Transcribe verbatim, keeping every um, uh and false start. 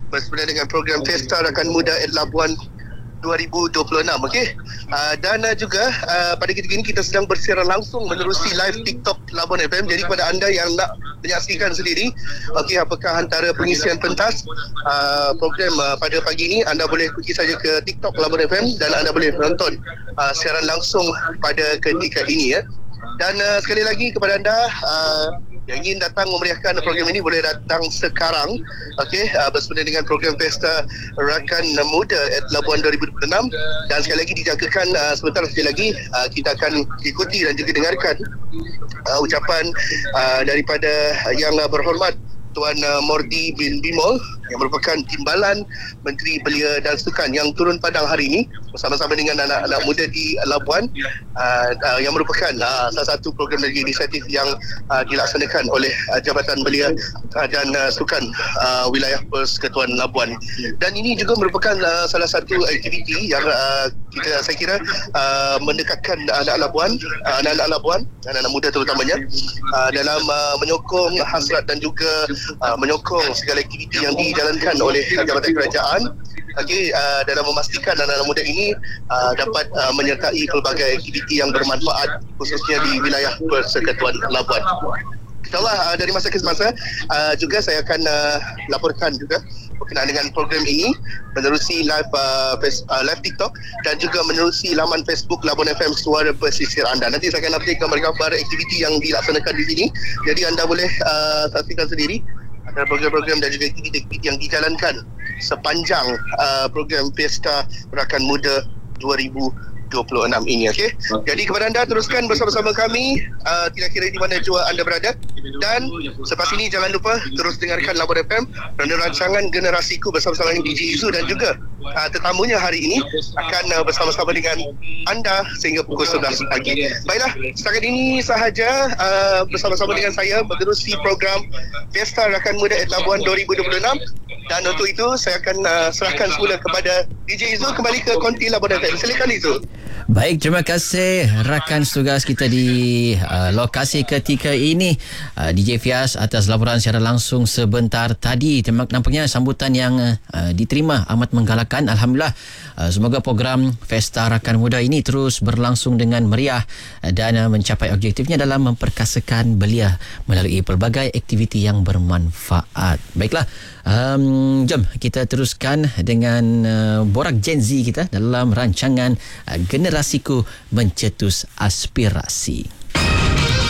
bersempena dengan program Pesta Rakan Muda at Labuan dua ribu dua puluh enam. Okey. Uh, dan uh, juga uh, pada ketika ini kita sedang bersiaran langsung menerusi live TikTok Labuan F M. Jadi kepada anda yang nak menyaksikan sendiri, okey, apakah antara pengisian pentas uh, program uh, pada pagi ini, anda boleh pergi saja ke TikTok Labuan F M dan anda boleh menonton uh, siaran langsung pada ketika ini ya. Dan uh, sekali lagi kepada anda uh, yang ingin datang memeriahkan program ini, boleh datang sekarang, okey, uh, bersempena dengan program Pesta Rakan Muda at Labuan dua ribu dua puluh enam. Dan sekali lagi dijangkakan uh, sebentar sekali lagi uh, kita akan ikuti dan juga dengarkan uh, ucapan uh, daripada yang uh, berhormat Tuan uh, Mordi bin Bimol yang merupakan Timbalan Menteri Belia dan Sukan yang turun padang hari ini bersama-sama dengan anak-anak muda di Labuan, uh, uh, yang merupakan uh, salah satu program dan inisiatif yang uh, dilaksanakan oleh uh, Jabatan Belia uh, dan uh, Sukan uh, Wilayah Persekutuan Labuan. Dan ini juga merupakan uh, salah satu aktiviti yang uh, kita saya kira uh, mendekatkan anak-anak Labuan, uh, anak-anak Labuan, anak-anak muda terutamanya uh, dalam uh, menyokong hasrat dan juga uh, menyokong segala aktiviti yang dijalankan oleh Jabatan Kerajaan, okey, uh, dalam memastikan anak-anak muda ini uh, dapat uh, menyertai pelbagai aktiviti yang bermanfaat khususnya di wilayah Persekutuan Labuan. InsyaAllah uh, dari masa ke semasa uh, juga saya akan uh, laporkan juga berkenaan dengan program ini menerusi live uh, face, uh, live TikTok dan juga menerusi laman Facebook Labuan F M Suara Pesisir anda. Nanti saya akan update gambar-gambar aktiviti yang dilaksanakan di sini. Jadi anda boleh uh, saksikan sendiri antara program-program dan juga aktiviti-aktiviti yang dijalankan sepanjang uh, program Pesta Rakan Muda dua ribu dua puluh enam ini. Okay? Okay. Jadi kepada anda, teruskan bersama-sama kami uh, tidak kira di mana jua anda berada. Dan selepas ini jangan lupa terus dengarkan Labuan F M kerana rancangan Generasiku bersama-sama dengan D J Izu dan juga uh, tetamunya hari ini akan uh, bersama-sama dengan anda sehingga pukul sebelas pagi. Baiklah, setakat ini sahaja uh, bersama-sama dengan saya menerusi program Pesta Rakan Muda at Labuan dua ribu dua puluh enam. Dan untuk itu saya akan uh, serahkan semula kepada D J Izu kembali ke konti Labuan F M. Silakan Izu. Baik, terima kasih rakan tugas kita di uh, lokasi ketika ini, uh, D J Fias atas laporan secara langsung sebentar tadi. Nampaknya sambutan yang uh, diterima amat menggalakkan. Alhamdulillah, uh, semoga program Pesta Rakan Muda ini terus berlangsung dengan meriah uh, dan uh, mencapai objektifnya dalam memperkasakan belia melalui pelbagai aktiviti yang bermanfaat. Baiklah, um, jom kita teruskan dengan uh, borak Gen Z kita dalam rancangan uh, Generasiku Mencetus Aspirasi.